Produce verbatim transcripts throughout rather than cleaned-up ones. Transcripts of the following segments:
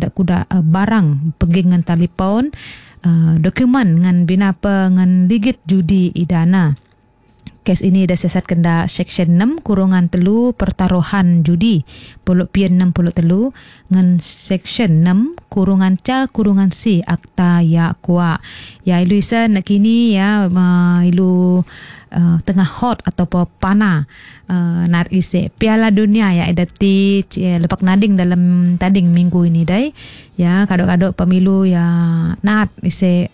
kuda-kuda uh, barang pergi dengan telefon, uh, dokumen dengan binapa dengan ligit judi idana. Kes ini dah siasat kenda Seksyen enam kurungan telu pertaruhan judi puluh pian enam puluh telu dengan Seksyen enam kurungan ca kurungan si Akta Ya Kuat. Ya ilu isa nak kini ya uh, ilu uh, tengah hot atau pana uh, nar ise Piala Dunia ya edati uh, lepak nading dalam tading minggu ini dai. Ya kadok-kadok pemilu ya nar ise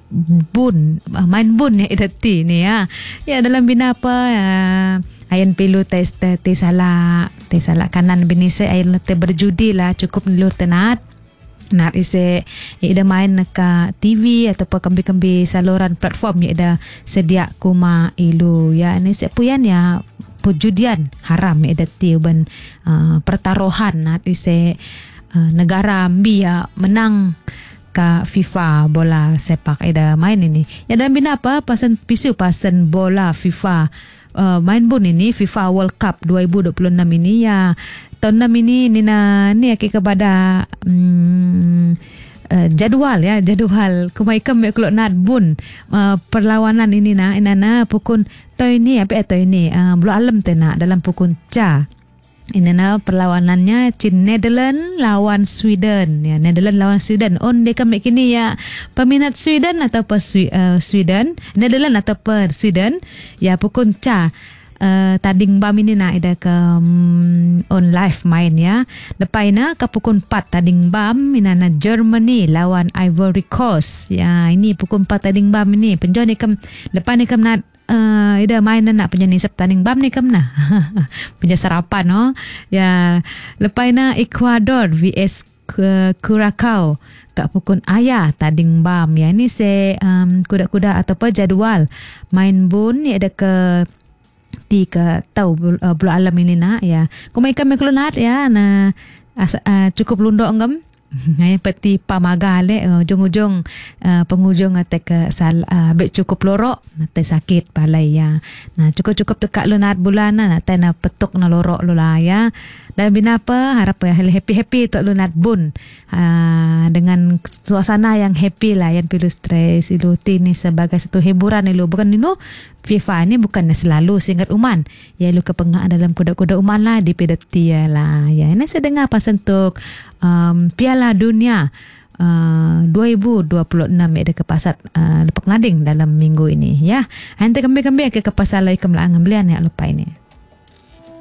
bun main bun ya idati ni ya ya dalam bina apa ya, ayan pilu tes te salah te salah kanan binise ayan te berjudi lah cukup nilur tenat nat ise ida main ka T V atau kembi-kembi saluran platform ya ida sedia kuma ilu ya ni sepuyan ya perjudian haram ya idati uban uh, pertaruhan nat ise uh, negara ambi ya menang ka FIFA bola sepak ida main ini. Ya dalam bina apa pasan pisu pasan bola FIFA uh, main bun ini FIFA World Cup dua ribu dua puluh enam ini ya tahun enam ini nina ni aki kepada um, uh, jadual ya jadual kumaikam ya kalau nad bun uh, perlawanan ini na inana pukun to ini apa to ini uh, bulu alam tena dalam pukun ca. Ini na perlawanannya Chin Netherlands lawan Sweden ya Netherlands lawan Sweden on deka mek kini ya peminat Sweden atau pe uh, Sweden Netherlands atau pe Sweden ya pukul ca uh, tading bam ini na ida ke um, on live main ya lepas na ke pukul empat tading bam inana Germany lawan Ivory Coast ya ini pukul empat tading bam ini penjon ni kem lepas ni kem na Uh, ida main nak punya nisap tanding bam ni kam na punya sarapan no ya lepas na Ecuador vs Curacao kat pukul ayah tanding bam ya ni se um, kuda-kuda atau apa jadual main bun ni ada ke tiga tahu uh, bulu alam ini na ya kumaikan meklonat ya na as, uh, cukup lundok ngam Ngay peti pamaga le uh, ujung-ujung uh, penghujung ate ke sal uh, be cukup lorok nate sakit balai ya. Nah cukup-cukup tekak lunat bulan na nate na petuk na lorok lula ya. Dan bina apa harap ya happy-happy tok lunat bun uh, dengan suasana yang happy lah yang pilu stres ilu ni sebagai satu hiburan ilu bukan ilu FIFA ni bukan selalu singkat uman ya ilu kepengah dalam kuda-kuda uman lah di pedati ya lah ya ini saya dengar pas untuk um, Piala Dunia uh, dua ribu dua puluh enam ada ke pasat uh, lepak nading dalam minggu ini ya. Nanti kembali-kembali ke pasal lai kemlangan belian ya lupa ini.